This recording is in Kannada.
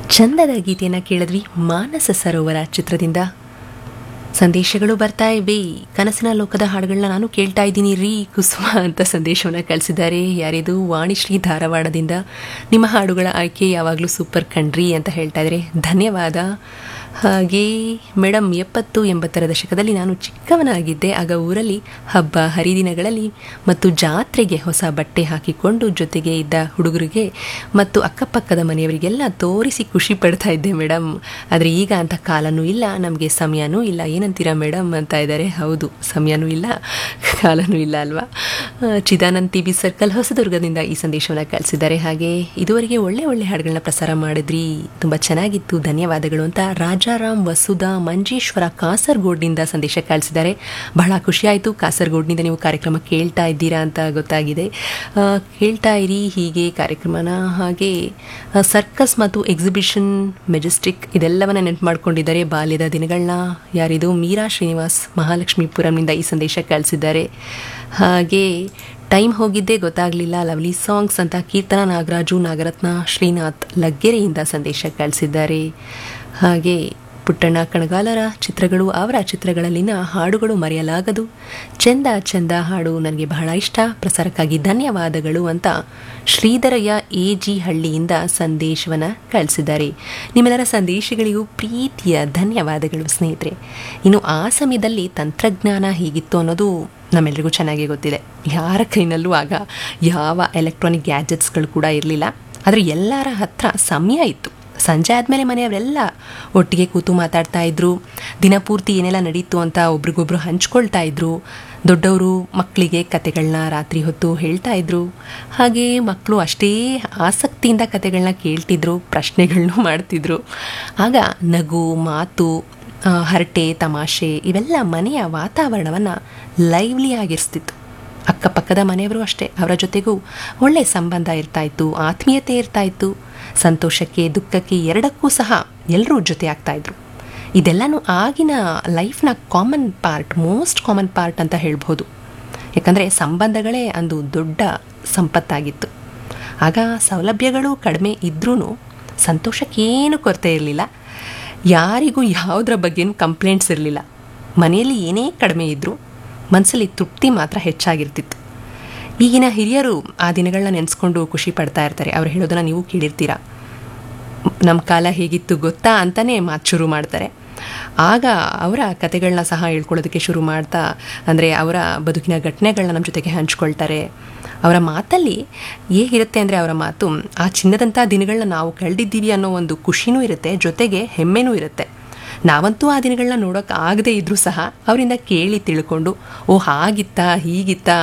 ಚಂದದ ಗೀತೆಯನ್ನು ಕೇಳಿದ್ವಿ ಮಾನಸ ಸರೋವರ ಚಿತ್ರದಿಂದ. ಸಂದೇಶಗಳು ಬರ್ತಾ ಇವೆ. ಕನಸಿನ ಲೋಕದ ಹಾಡುಗಳನ್ನ ನಾನು ಕೇಳ್ತಾ ಇದ್ದೀನಿ ರೀ ಕುಸುಮ ಅಂತ ಸಂದೇಶವನ್ನು ಕಳಿಸಿದ್ದಾರೆ. ಯಾರಿದು? ವಾಣಿಶ್ರೀ ಧಾರವಾಡದಿಂದ. ನಿಮ್ಮ ಹಾಡುಗಳ ಆಯ್ಕೆ ಯಾವಾಗಲೂ ಸೂಪರ್ ಕಣ್ರಿ ಅಂತ ಹೇಳ್ತಾ ಇದ್ದಾರೆ. ಧನ್ಯವಾದ. ಹಾಗೇ ಮೇಡಮ್ 70-80ರ ದಶಕದಲ್ಲಿ ನಾನು ಚಿಕ್ಕವನಾಗಿದ್ದೆ. ಆಗ ಊರಲ್ಲಿ ಹಬ್ಬ ಹರಿದಿನಗಳಲ್ಲಿ ಮತ್ತು ಜಾತ್ರೆಗೆ ಹೊಸ ಬಟ್ಟೆ ಹಾಕಿಕೊಂಡು ಜೊತೆಗೆ ಇದ್ದ ಹುಡುಗರಿಗೆ ಮತ್ತು ಅಕ್ಕಪಕ್ಕದ ಮನೆಯವರಿಗೆಲ್ಲ ತೋರಿಸಿ ಖುಷಿ ಪಡ್ತಾ ಇದ್ದೆ ಮೇಡಮ್. ಆದರೆ ಈಗ ಅಂತ ಕಾಲನೂ ಇಲ್ಲ, ನಮಗೆ ಸಮಯನೂ ಇಲ್ಲ. ಏನಂತೀರಾ ಮೇಡಮ್ ಅಂತ ಇದ್ದಾರೆ. ಹೌದು, ಸಮಯನೂ ಇಲ್ಲ, ಕಾಲನೂ ಇಲ್ಲ ಅಲ್ವಾ. ಚಿದಾನಂದ್ ಟಿ ಬಿ ಸರ್ಕಲ್ ಹೊಸದುರ್ಗದಿಂದ ಈ ಸಂದೇಶವನ್ನು ಕಳಿಸಿದ್ದಾರೆ. ಹಾಗೆ ಇದುವರೆಗೆ ಒಳ್ಳೆ ಒಳ್ಳೆ ಹಾಡುಗಳನ್ನ ಪ್ರಸಾರ ಮಾಡಿದ್ರಿ, ತುಂಬ ಚೆನ್ನಾಗಿತ್ತು, ಧನ್ಯವಾದಗಳು ಅಂತ ರಾಜಾರಾಮ್ ವಸುಧಾ ಮಂಜೇಶ್ವರ ಕಾಸರಗೋಡ್ನಿಂದ ಸಂದೇಶ ಕಳಿಸಿದ್ದಾರೆ. ಬಹಳ ಖುಷಿಯಾಯಿತು, ಕಾಸರಗೋಡ್ನಿಂದ ನೀವು ಕಾರ್ಯಕ್ರಮ ಕೇಳ್ತಾ ಇದ್ದೀರಾ ಅಂತ ಗೊತ್ತಾಗಿದೆ. ಕೇಳ್ತಾ ಇರಿ ಹೀಗೆ ಕಾರ್ಯಕ್ರಮನ. ಹಾಗೆ ಸರ್ಕಸ್ ಮತ್ತು ಎಕ್ಸಿಬಿಷನ್, ಮೆಜೆಸ್ಟಿಕ್ ಇದೆಲ್ಲವನ್ನ ನೆನಪು ಮಾಡ್ಕೊಂಡಿದ್ದಾರೆ ಬಾಲ್ಯದ ದಿನಗಳನ್ನ. ಯಾರಿದು? ಮೀರಾ ಶ್ರೀನಿವಾಸ್ ಮಹಾಲಕ್ಷ್ಮೀಪುರಂನಿಂದ ಈ ಸಂದೇಶ ಕಳಿಸಿದ್ದಾರೆ. ಹಾಗೆ ಟೈಮ್ ಹೋಗಿದ್ದೇ ಗೊತ್ತಾಗಲಿಲ್ಲ, ಲವ್ಲಿ ಸಾಂಗ್ಸ್ ಅಂತ ಕೀರ್ತನ ನಾಗರಾಜು ನಾಗರತ್ನ ಶ್ರೀನಾಥ್ ಲಗ್ಗೆರೆಯಿಂದ ಸಂದೇಶ ಕಳಿಸಿದ್ದಾರೆ. ಹಾಗೆ ಪುಟ್ಟಣ್ಣ ಕಣಗಾಲರ ಚಿತ್ರಗಳು, ಅವರ ಚಿತ್ರಗಳಲ್ಲಿನ ಹಾಡುಗಳು ಮರೆಯಲಾಗದು, ಚೆಂದ ಚೆಂದ ಹಾಡು ನನಗೆ ಬಹಳ ಇಷ್ಟ, ಪ್ರಸಾರಕ್ಕಾಗಿ ಧನ್ಯವಾದಗಳು ಅಂತ ಶ್ರೀಧರಯ್ಯ ಎ.ಜಿ. ಹಳ್ಳಿಯಿಂದ ಸಂದೇಶವನ್ನು ಕಳಿಸಿದ್ದಾರೆ. ನಿಮ್ಮೆಲ್ಲರ ಸಂದೇಶಗಳಿಗೂ ಪ್ರೀತಿಯ ಧನ್ಯವಾದಗಳು ಸ್ನೇಹಿತರೆ. ಇನ್ನು ಆ ಸಮಯದಲ್ಲಿ ತಂತ್ರಜ್ಞಾನ ಹೀಗಿತ್ತು ಅನ್ನೋದು ನಮ್ಮೆಲ್ಲರಿಗೂ ಚೆನ್ನಾಗಿ ಗೊತ್ತಿದೆ. ಯಾರ ಕೈನಲ್ಲೂ ಆಗ ಯಾವ ಎಲೆಕ್ಟ್ರಾನಿಕ್ ಗ್ಯಾಜೆಟ್ಸ್ಗಳು ಕೂಡ ಇರಲಿಲ್ಲ. ಆದರೆ ಎಲ್ಲರ ಹತ್ರ ಸಮಯ ಇತ್ತು. ಸಂಜೆ ಆದಮೇಲೆ ಮನೆಯವರೆಲ್ಲ ಒಟ್ಟಿಗೆ ಕೂತು ಮಾತಾಡ್ತಾ ಇದ್ರು. ದಿನಪೂರ್ತಿ ಏನೆಲ್ಲ ನಡೀತು ಅಂತ ಒಬ್ರಿಗೊಬ್ರು ಹಂಚ್ಕೊಳ್ತಾ ಇದ್ರು. ದೊಡ್ಡವರು ಮಕ್ಕಳಿಗೆ ಕತೆಗಳನ್ನ ರಾತ್ರಿ ಹೊತ್ತು ಹೇಳ್ತಾ ಇದ್ರು. ಹಾಗೆ ಮಕ್ಕಳು ಅಷ್ಟೇ ಆಸಕ್ತಿಯಿಂದ ಕತೆಗಳನ್ನ ಕೇಳ್ತಿದ್ರು, ಪ್ರಶ್ನೆಗಳನ್ನೂ ಮಾಡ್ತಿದ್ರು. ಆಗ ನಗು, ಮಾತು, ಹರಟೆ, ತಮಾಷೆ ಇವೆಲ್ಲ ಮನೆಯ ವಾತಾವರಣವನ್ನು ಲೈವ್ಲಿ ಆಗಿರಿಸ್ತಿತ್ತು. ಅಕ್ಕಪಕ್ಕದ ಮನೆಯವರು ಅಷ್ಟೇ, ಅವರ ಜೊತೆಗೂ ಒಳ್ಳೆ ಸಂಬಂಧ ಇರ್ತಾಯಿತ್ತು, ಆತ್ಮೀಯತೆ ಇರ್ತಾಯಿತ್ತು. ಸಂತೋಷಕ್ಕೆ ದುಃಖಕ್ಕೆ ಎರಡಕ್ಕೂ ಸಹ ಎಲ್ಲರೂ ಜೊತೆ ಆಗ್ತಾಯಿದ್ರು. ಇದೆಲ್ಲನೂ ಆಗಿನ ಲೈಫ್ನ common part, most common part ಅಂತ ಹೇಳ್ಬೋದು. ಯಾಕಂದರೆ ಸಂಬಂಧಗಳೇ ಒಂದು ದೊಡ್ಡ ಸಂಪತ್ತಾಗಿತ್ತು. ಆಗ ಸೌಲಭ್ಯಗಳು ಕಡಿಮೆ ಇದ್ರೂ ಸಂತೋಷಕ್ಕೇನು ಕೊರತೆ ಇರಲಿಲ್ಲ. ಯಾರಿಗೂ ಯಾವುದರ ಬಗ್ಗೆನೂ ಕಂಪ್ಲೇಂಟ್ಸ್ ಇರಲಿಲ್ಲ. ಮನೆಯಲ್ಲಿ ಏನೇ ಕಡಿಮೆ ಇದ್ದರೂ ಮನಸ್ಸಲ್ಲಿ ತೃಪ್ತಿ ಮಾತ್ರ ಹೆಚ್ಚಾಗಿರ್ತಿತ್ತು. ಈಗಿನ ಹಿರಿಯರು ಆ ದಿನಗಳನ್ನ ನೆನೆಸ್ಕೊಂಡು ಖುಷಿ ಪಡ್ತಾ ಇರ್ತಾರೆ. ಅವ್ರು ಹೇಳೋದನ್ನು ನೀವು ಕೇಳಿರ್ತೀರ. ನಮ್ಮ ಕಾಲ ಹೇಗಿತ್ತು ಗೊತ್ತಾ ಅಂತಲೇ ಮಾತು ಶುರು ಮಾಡ್ತಾರೆ. ಆಗ ಅವರ ಕತೆಗಳನ್ನ ಸಹ ಹೇಳ್ಕೊಳ್ಳೋದಕ್ಕೆ ಶುರು ಮಾಡ್ತಾ, ಅಂದರೆ ಅವರ ಬದುಕಿನ ಘಟನೆಗಳನ್ನ ನಮ್ಮ ಜೊತೆಗೆ ಹಂಚ್ಕೊಳ್ತಾರೆ. ಅವರ ಮಾತಲ್ಲಿ ಹೇಗಿರುತ್ತೆ ಅಂದರೆ, ಅವರ ಮಾತು ಆ ಚಿನ್ನದಂಥ ದಿನಗಳನ್ನ ನಾವು ಕಳೆದಿದ್ದೀವಿ ಅನ್ನೋ ಒಂದು ಖುಷಿನೂ ಇರುತ್ತೆ, ಜೊತೆಗೆ ಹೆಮ್ಮೆನೂ ಇರುತ್ತೆ. ನಾವಂತೂ ಆ ದಿನಗಳನ್ನ ನೋಡೋಕೆ ಆಗದೇ ಇದ್ರೂ ಸಹ ಅವರಿಂದ ಕೇಳಿ ತಿಳ್ಕೊಂಡು, ಓ ಹಾಗಿತ್ತಾ ಹೀಗಿತ್ತಾ